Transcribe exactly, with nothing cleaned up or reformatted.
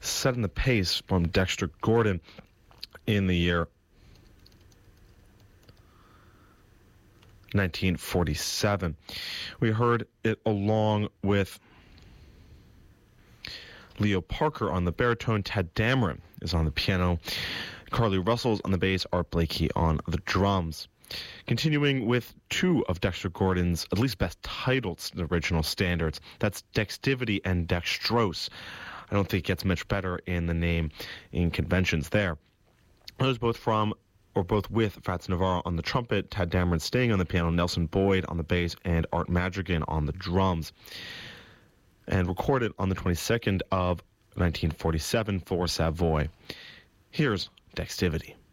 setting the pace from Dexter Gordon in the year nineteen forty-seven. We heard it along with Leo Parker on the baritone, Tad Dameron is on the piano, Carly Russell's on the bass, Art Blakey on the drums. Continuing with two of Dexter Gordon's at least best titled original standards, that's Dextivity and Dextrose. I don't think it gets much better in the name in conventions there. Those both from, or both with Fats Navarro on the trumpet, Tad Dameron staying on the piano, Nelson Boyd on the bass, and Art Madrigan on the drums. And recorded on the twenty-second of nineteen forty-seven for Savoy. Here's Dextivity.